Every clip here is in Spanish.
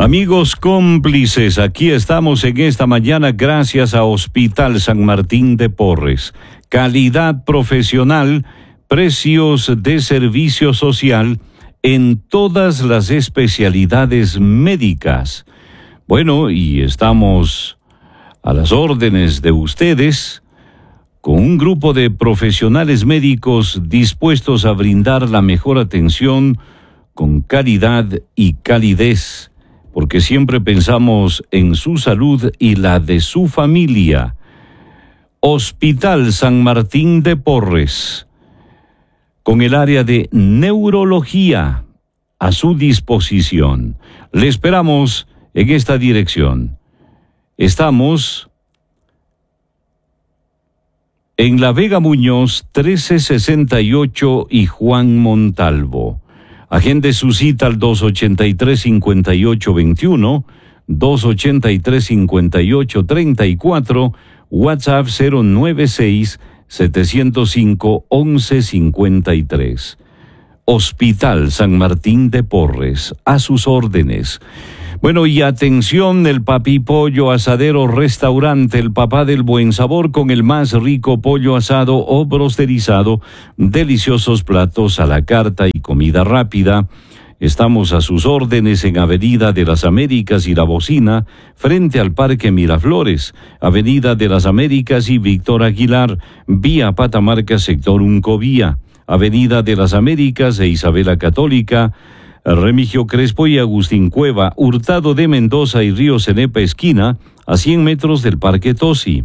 Amigos cómplices, aquí estamos en esta mañana gracias a Hospital San Martín de Porres. Calidad profesional, precios de servicio social en todas las especialidades médicas. Bueno, y estamos a las órdenes de ustedes con un grupo de profesionales médicos dispuestos a brindar la mejor atención con calidad y calidez, porque siempre pensamos en su salud y la de su familia. Hospital San Martín de Porres, con el área de neurología a su disposición. Le esperamos en esta dirección. Estamos en La Vega Muñoz 1368 y Juan Montalvo. Agende su cita al 283-5821, 283-5834, WhatsApp 096-705-1153. Hospital San Martín de Porres, a sus órdenes. Bueno, y atención, el Papi Pollo Asadero Restaurante, el papá del buen sabor, con el más rico pollo asado o brosterizado, deliciosos platos a la carta y comida rápida. Estamos a sus órdenes en Avenida de las Américas y La Bocina, frente al Parque Miraflores, Avenida de las Américas y Víctor Aguilar, vía Patamarca, sector Uncovía, Avenida de las Américas e Isabela Católica, Remigio Crespo y Agustín Cueva, Hurtado de Mendoza y Río Cenepa esquina, a 100 metros del Parque Tosi.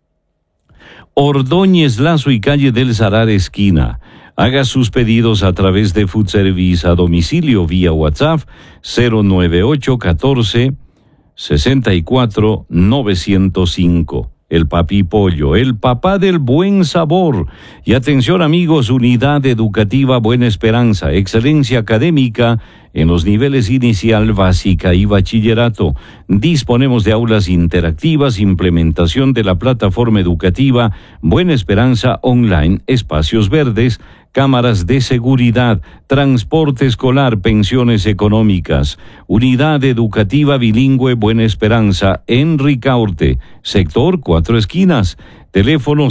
Ordóñez Lazo y Calle del Salar esquina. Haga sus pedidos a través de Food Service a domicilio vía WhatsApp 098 14 64 905. El Papi Pollo, el papá del buen sabor. Y atención amigos, Unidad Educativa Buena Esperanza, excelencia académica en los niveles inicial, básica y bachillerato. Disponemos de aulas interactivas, implementación de la plataforma educativa Buena Esperanza Online, espacios verdes, cámaras de seguridad, transporte escolar, pensiones económicas. Unidad Educativa Bilingüe Buena Esperanza en Ricaurte, sector Cuatro Esquinas. Teléfono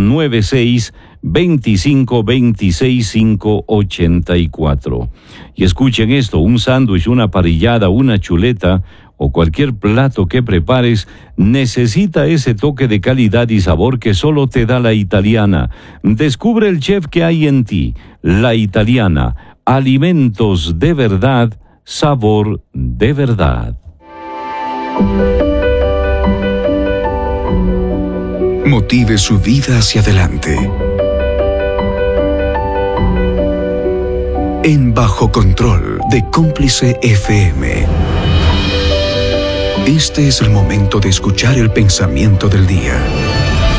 096-2526-584. Y escuchen esto, un sándwich, una parrillada, una chuleta o cualquier plato que prepares necesita ese toque de calidad y sabor que solo te da La Italiana. Descubre el chef que hay en ti. La Italiana, alimentos de verdad, sabor de verdad. Motive su vida hacia adelante. En Bajo Control de Cómplice FM. Este es el momento de escuchar el pensamiento del día.